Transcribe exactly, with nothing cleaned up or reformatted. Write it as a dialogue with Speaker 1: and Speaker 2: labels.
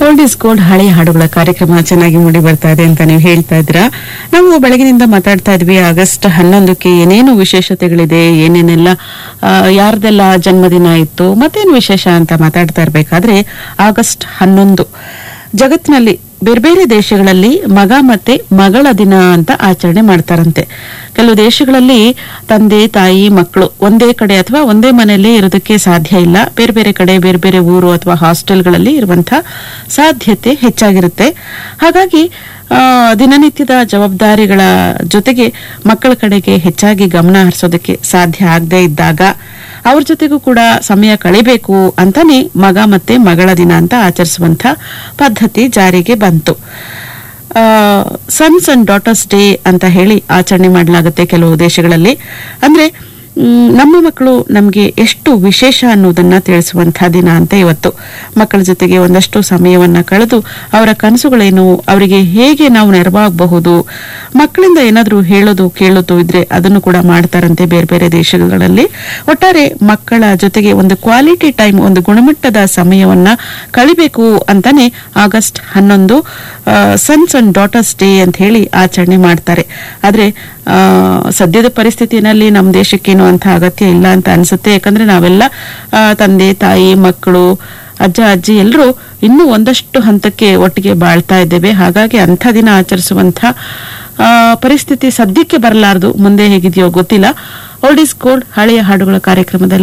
Speaker 1: Old is gold ಹಳೆಯ ಹಾಡುಗಳ ಕಾರ್ಯಕ್ರಮ ಚೆನ್ನಾಗಿ ಮೂಡಿ ಬರ್ತಾ ಇದೆ ಅಂತ ನೀವು ಹೇಳ್ತಾ ಇದ್ದೀರಾ. ನಾವು ಬೆಳಗಿನಿಂದ ಮಾತಾಡ್ತಾ ಇದ್ವಿ ಆಗಸ್ಟ್ ಹನ್ನೊಂದಕ್ಕೆ ಏನೇನು ವಿಶೇಷತೆಗಳಿದೆ, ಏನೇನೆಲ್ಲ ಆ, ಯಾರ್ದೆಲ್ಲ ಜನ್ಮದಿನ ಇತ್ತು, ಮತ್ತೇನು ವಿಶೇಷ ಅಂತ ಮಾತಾಡ್ತಾ ಇರ್ಬೇಕಾದ್ರೆ ಆಗಸ್ಟ್ ಹನ್ನೊಂದು ಜಗತ್ತಿನಲ್ಲಿ ಬೇರೆ ಬೇರೆ ದೇಶಗಳಲ್ಲಿ ಮಗ ಮತ್ತೆ ಮಗಳ ದಿನ ಅಂತ ಆಚರಣೆ ಮಾಡ್ತಾರಂತೆ. ಕೆಲವು ದೇಶಗಳಲ್ಲಿ ತಂದೆ ತಾಯಿ ಮಕ್ಕಳು ಒಂದೇ ಕಡೆ ಅಥವಾ ಒಂದೇ ಮನೆಯಲ್ಲಿ ಇರೋದಕ್ಕೆ ಸಾಧ್ಯ ಇಲ್ಲ. ಬೇರೆ ಬೇರೆ ಕಡೆ ಬೇರೆ ಬೇರೆ ಊರು ಅಥವಾ ಹಾಸ್ಟೆಲ್ಗಳಲ್ಲಿ ಇರುವಂತಹ ಸಾಧ್ಯತೆ ಹೆಚ್ಚಾಗಿರುತ್ತೆ. ಹಾಗಾಗಿ ಆ, ದಿನನಿತ್ಯದ ಜವಾಬ್ದಾರಿಗಳ ಜೊತೆಗೆ ಮಕ್ಕಳ ಕಡೆಗೆ ಹೆಚ್ಚಾಗಿ ಗಮನ ಹರಿಸೋದಕ್ಕೆ ಸಾಧ್ಯ ಆಗದೆ ಇದ್ದಾಗ ಅವ್ರ ಜೊತೆಗೂ ಕೂಡ ಸಮಯ ಕಳಿಬೇಕು ಅಂತಾನೆ ಮಗ ಮತ್ತೆ ಮಗಳ ದಿನ ಅಂತ ಆಚರಿಸುವಂತ ಪದ್ಧತಿ ಜಾರಿಗೆ ಬಂತು. ಸನ್ಸ್ ಅಂಡ್ ಡಾಟರ್ಸ್ ಡೇ ಅಂತ ಹೇಳಿ ಆಚರಣೆ ಮಾಡಲಾಗುತ್ತೆ ಕೆಲವು ದೇಶಗಳಲ್ಲಿ. ಅಂದ್ರೆ ಮ್, ನಮ್ಮ ಮಕ್ಕಳು ನಮಗೆ ಎಷ್ಟು ವಿಶೇಷ ಅನ್ನೋದನ್ನ ತಿಳಿಸುವಂತಹ ದಿನ ಅಂತ ಇವತ್ತು. ಮಕ್ಕಳ ಜೊತೆಗೆ ಒಂದಷ್ಟು ಸಮಯವನ್ನ ಕಳೆದು ಅವರ ಕನಸುಗಳೇನು, ಅವರಿಗೆ ಹೇಗೆ ನಾವು ನೆರವಾಗಬಹುದು, ಮಕ್ಕಳಿಂದ ಏನಾದ್ರೂ ಹೇಳೋದು ಕೇಳೋದು ಇದ್ರೆ ಅದನ್ನು ಕೂಡ ಮಾಡ್ತಾರಂತೆ ಬೇರೆ ಬೇರೆ ದೇಶಗಳಲ್ಲಿ. ಒಟ್ಟಾರೆ ಮಕ್ಕಳ ಜೊತೆಗೆ ಒಂದು ಕ್ವಾಲಿಟಿ ಟೈಮ್, ಒಂದು ಗುಣಮಟ್ಟದ ಸಮಯವನ್ನ ಕಳಿಬೇಕು ಅಂತಾನೆ ಆಗಸ್ಟ್ ಹನ್ನೊಂದು ಸನ್ಸ್ ಅಂಡ್ ಡಾಟರ್ಸ್ ಡೇ ಅಂತ ಹೇಳಿ ಆಚರಣೆ ಮಾಡ್ತಾರೆ. ಆದ್ರೆ ಆ, ಸದ್ಯದ ಪರಿಸ್ಥಿತಿನಲ್ಲಿ ನಮ್ಮ ದೇಶಕ್ಕೇನು ಅಂತ ಅಗತ್ಯ ಇಲ್ಲ ಅಂತ ಅನ್ಸುತ್ತೆ. ಯಾಕಂದ್ರೆ ನಾವೆಲ್ಲ ಆ, ತಂದೆ ತಾಯಿ ಮಕ್ಕಳು ಅಜ್ಜ ಅಜ್ಜಿ ಎಲ್ಲರೂ ಇನ್ನೂ ಒಂದಷ್ಟು ಹಂತಕ್ಕೆ ಒಟ್ಟಿಗೆ ಬಾಳ್ತಾ ಇದ್ದೇವೆ. ಹಾಗಾಗಿ ಅಂಥ ದಿನ ಆಚರಿಸುವಂತ ಆ, ಪರಿಸ್ಥಿತಿ ಸದ್ಯಕ್ಕೆ ಬರಲಾರದು. ಮುಂದೆ ಹೇಗಿದೆಯೋ ಗೊತ್ತಿಲ್ಲ. ಓಲ್ಡ್ ಇಸ್ ಗೋಲ್ಡ್ ಹಳೆಯ ಹಾಡುಗಳ ಕಾರ್ಯಕ್ರಮದಲ್ಲಿ